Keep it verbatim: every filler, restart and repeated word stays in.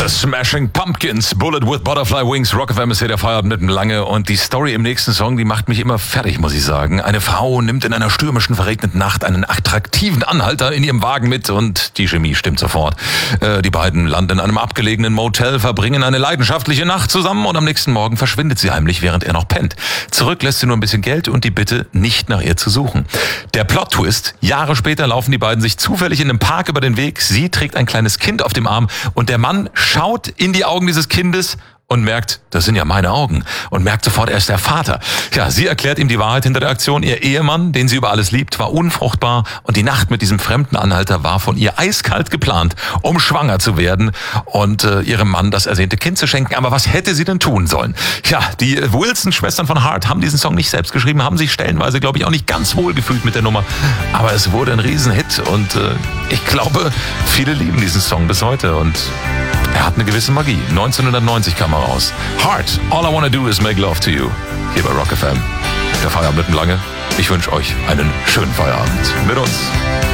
The Smashing Pumpkins, Bullet with Butterfly Wings, Rock F M ist hier der Feierabend mit dem Lange. Und die Story im nächsten Song, die macht mich immer fertig, muss ich sagen. Eine Frau nimmt in einer stürmischen, verregneten Nacht einen attraktiven Anhalter in ihrem Wagen mit und die Chemie stimmt sofort. Äh, die beiden landen in einem abgelegenen Motel, verbringen eine leidenschaftliche Nacht zusammen und am nächsten Morgen verschwindet sie heimlich, während er noch pennt. Zurück lässt sie nur ein bisschen Geld und die Bitte, nicht nach ihr zu suchen. Der Plot-Twist: Jahre später laufen die beiden sich zufällig in einem Park über den Weg. Sie trägt ein kleines Kind auf dem Arm und der Mann schaut in die Augen dieses Kindes und merkt, das sind ja meine Augen, und merkt sofort, er ist der Vater. Ja, sie erklärt ihm die Wahrheit hinter der Aktion. Ihr Ehemann, den sie über alles liebt, war unfruchtbar und die Nacht mit diesem fremden Anhalter war von ihr eiskalt geplant, um schwanger zu werden und äh, ihrem Mann das ersehnte Kind zu schenken. Aber was hätte sie denn tun sollen? Ja, die Wilson-Schwestern von Heart haben diesen Song nicht selbst geschrieben, haben sich stellenweise, glaube ich, auch nicht ganz wohl gefühlt mit der Nummer. Aber es wurde ein Riesenhit und äh, ich glaube, viele lieben diesen Song bis heute und er hat eine gewisse Magie. neunzehnhundertneunzig kam er raus. Heart, All I Wanna Do Is Make Love To You. Hier bei Rock F M. Der Feierabend mit dem Lange. Ich wünsche euch einen schönen Feierabend mit uns.